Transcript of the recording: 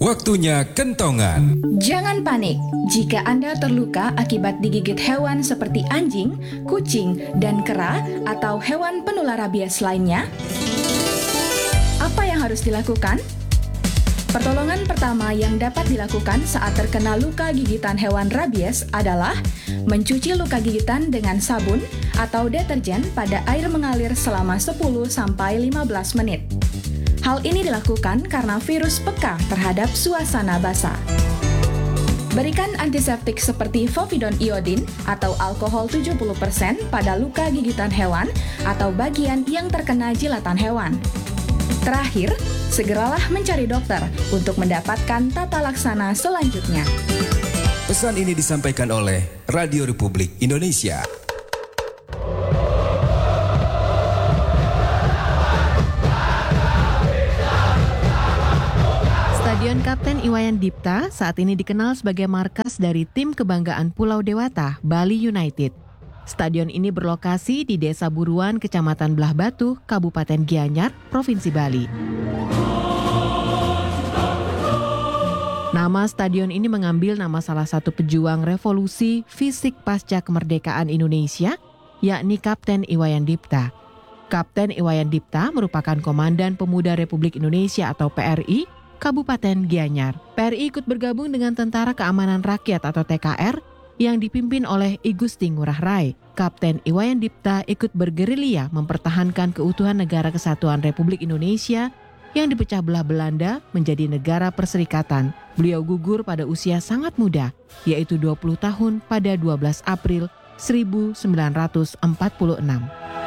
Waktunya kentongan. Jangan panik jika Anda terluka akibat digigit hewan seperti anjing, kucing, dan kera atau hewan penular rabies lainnya. Apa yang harus dilakukan? Pertolongan pertama yang dapat dilakukan saat terkena luka gigitan hewan rabies adalah mencuci luka gigitan dengan sabun atau deterjen pada air mengalir selama 10-15 menit. Hal ini dilakukan karena virus peka terhadap suasana basah. Berikan antiseptik seperti povidone iodin atau alkohol 70% pada luka gigitan hewan atau bagian yang terkena jilatan hewan. Terakhir, segeralah mencari dokter untuk mendapatkan tata laksana selanjutnya. Pesan ini disampaikan oleh Radio Republik Indonesia. Stadion Kapten Iwayan Dipta saat ini dikenal sebagai markas dari tim kebanggaan Pulau Dewata, Bali United. Stadion ini berlokasi di Desa Buruan, Kecamatan Belah Batu, Kabupaten Gianyar, Provinsi Bali. Nama stadion ini mengambil nama salah satu pejuang revolusi fisik pasca kemerdekaan Indonesia, yakni Kapten Iwayan Dipta. Kapten Iwayan Dipta merupakan Komandan Pemuda Republik Indonesia atau PRI, Kabupaten Gianyar. PRI ikut bergabung dengan Tentara Keamanan Rakyat atau TKR yang dipimpin oleh I Gusti Ngurah Rai. Kapten Iwayan Dipta ikut bergerilya mempertahankan keutuhan Negara Kesatuan Republik Indonesia yang dipecah belah Belanda menjadi negara perserikatan. Beliau gugur pada usia sangat muda, yaitu 20 tahun pada 12 April 1946.